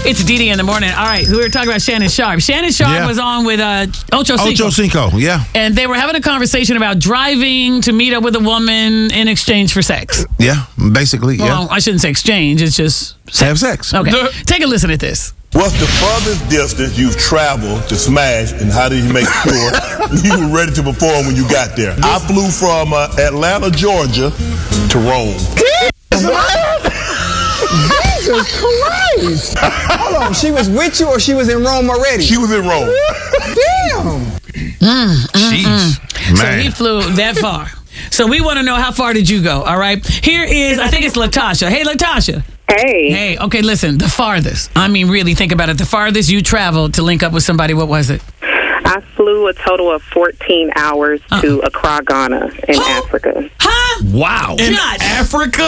It's Didi in the morning. All right, we were talking about Shannon Sharp. Shannon Sharp was on with Ocho Cinco. Ocho Cinco, yeah. And they were having a conversation about driving to meet up with a woman in exchange for sex. Yeah, basically, yeah. Well, I shouldn't say exchange. It's just sex. Have sex. Okay, take a listen at this. What's the furthest distance you've traveled to smash, and how did you make sure you were ready to perform when you got there? I flew from Atlanta, Georgia to Rome. Jesus Christ! Hold on, she was with you or she was in Rome already? She was in Rome. Damn! Jeez. So he flew that far. So we want to know, how far did you go? All right. Here is, I think it's Latasha. Hey, Latasha. Hey. Hey, okay, listen, the farthest. I mean, really think about it. The farthest you traveled to link up with somebody, what was it? I flew a total of 14 hours to Accra, Ghana in Africa. Huh? Wow. In Africa?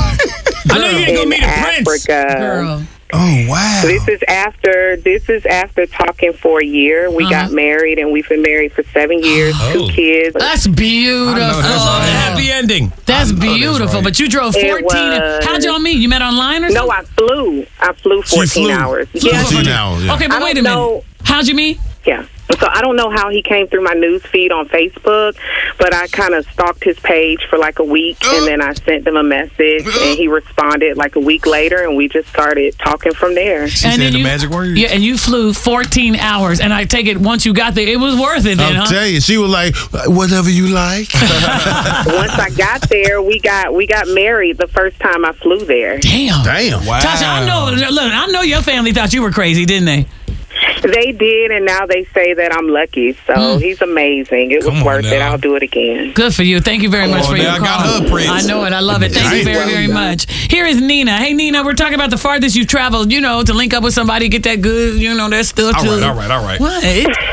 I know you ain't gonna meet a prince. Girl. Oh, wow. This is after talking for a year. We got married, and we've been married for 7 years, 2 kids. That's beautiful. That's a happy ending. That's beautiful. But you drove 14. How'd y'all meet? You met online or something? No, I flew 14 hours. Yeah. 14 hours, yeah. Okay, but wait a minute. How'd you meet? Yeah. So I don't know how he came through my news feed on Facebook, but I kind of stalked his page for like a week, and then I sent him a message, and he responded like a week later, and we just started talking from there. She said the magic words? Yeah, and you flew 14 hours, and I take it once you got there, it was worth it then, I'll tell you, she was like, whatever you like. Once I got there, we got married the first time I flew there. Damn. Wow. Tasha, I know your family thought you were crazy, didn't they? They did, and now they say that I'm lucky. So he's amazing. It was worth it. I'll do it again. Good for you. Thank you very much for your call. I got her, Prince. I know it. I love it. Thank you very, very much. Here is Nina. Hey, Nina, we're talking about the farthest you traveled, to link up with somebody, get that good, that stuff too. All right. What?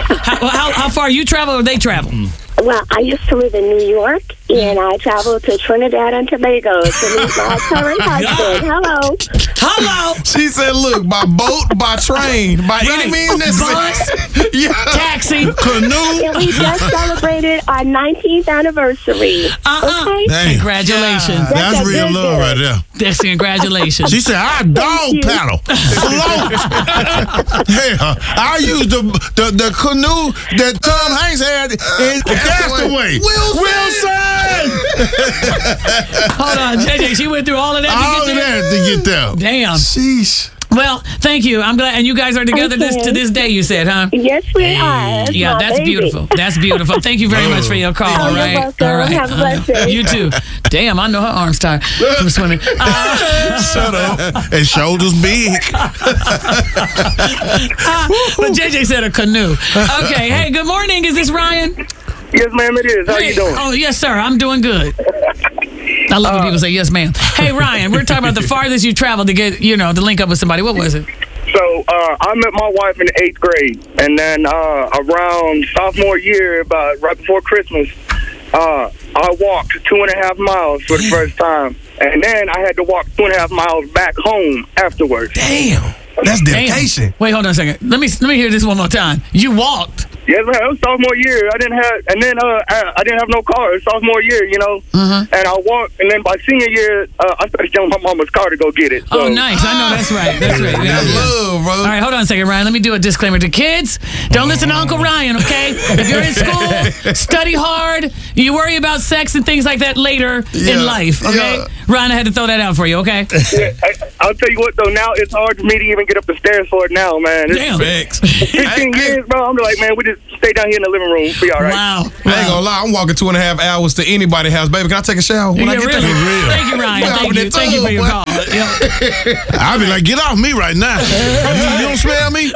How far you travel or they travel? Well, I used to live in New York, and I traveled to Trinidad and Tobago to meet my current husband. Hello. She said, look, by boat, by train, by any means necessary. Bus, taxi, canoe. And we just celebrated our 19th anniversary. Okay? Dang. Congratulations. That's real love right there. That's congratulations. She said, I dog paddle. Float. Hell, I used the canoe that Tom Hanks had in Castaway. Wilson! Hold on, JJ, she went through all of that to get there. Damn. Sheesh. Well, thank you. I'm glad. And you guys are together to this day, you said, huh? Yes, we are. That's beautiful. That's beautiful. Thank you very much for your call. All right. You're welcome. All right. Have a blessed day. You too. Damn, I know her arms tired from swimming. Shut up. And shoulders big. But JJ said a canoe. Okay. Hey, good morning. Is this Ryan? Yes, ma'am, it is. How you doing? Oh, yes, sir. I'm doing good. I love when people say yes, ma'am. Hey, Ryan, we're talking about the farthest you traveled to get, to link up with somebody. What was it? So, I met my wife in the 8th grade, and then around sophomore year, about right before Christmas, I walked 2.5 miles for the first time, and then I had to walk 2.5 miles back home afterwards. Damn. That's dedication. Damn. Wait, hold on a second. Let me hear this one more time. You walked. Yes, man. It was sophomore year. I didn't have no car. It was sophomore year, And I walked, and then by senior year, I started stealing my mama's car to go get it. So. Oh, nice. I know that's right. That's right. That's love, bro. All right, hold on a second, Ryan. Let me do a disclaimer to kids. Don't listen to Uncle Ryan, okay? If you're in school, study hard. You worry about sex and things like that later in life, okay? Yeah. Ryan, I had to throw that out for you, okay? Yeah, I'll tell you what, though. Now it's hard for me to even get up the stairs for it now, man. Damn. Facts. 15 years, bro. I'm like, man, we just stay down here in the living room. Be all right. Wow. I ain't gonna lie, I'm walking 2.5 hours to anybody's house. Baby, can I take a shower when I get there? Thank you, Ryan. Thank you for your call. I'll be like, get off me right now. You don't smell me?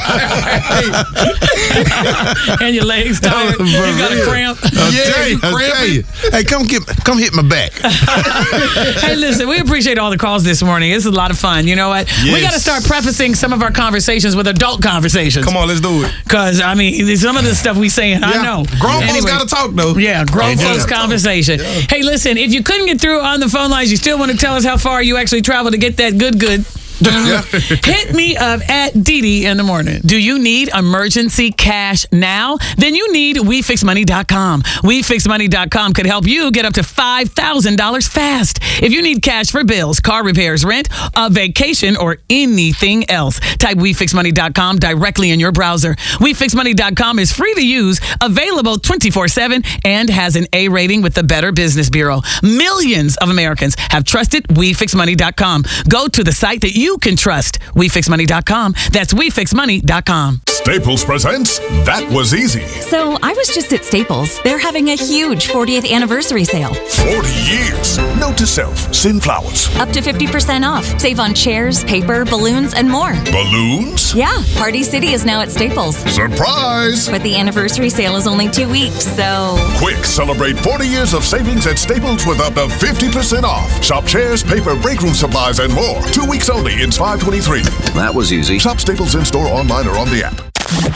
And your legs tired. You got a cramp. I'll tell you. Hey, come hit my back. Hey, listen, we appreciate all the calls this morning. It's a lot of fun. You know what? Yes. We got to start prefacing some of our conversations with adult conversations. Come on, let's do it. Because, I mean, some of the stuff we saying, I know. Grown folks got to talk, though. Yeah, grown folks conversation. Hey, listen, if you couldn't get through on the phone lines, you still want to tell us how far you actually traveled to get that good, Hit me up at Didi in the morning. Do you need emergency cash now? Then you need WeFixMoney.com. WeFixMoney.com could help you get up to $5,000 fast. If you need cash for bills, car repairs, rent, a vacation, or anything else, type WeFixMoney.com directly in your browser. WeFixMoney.com is free to use, available 24/7, and has an A rating with the Better Business Bureau. Millions of Americans have trusted WeFixMoney.com. Go to the site that you can trust. WeFixMoney.com. That's WeFixMoney.com. Staples presents That Was Easy. So I was just at Staples. They're having a huge 40th anniversary sale. 40 years. Note to self, send flowers. Up to 50% off. Save on chairs, paper, balloons, and more. Balloons? Yeah, Party City is now at Staples. Surprise! But the anniversary sale is only 2 weeks, so... Quick, celebrate 40 years of savings at Staples with up to 50% off. Shop chairs, paper, break room supplies, and more. 2 weeks only. It's $5.23. That was easy. Shop Staples in-store, online, or on the app.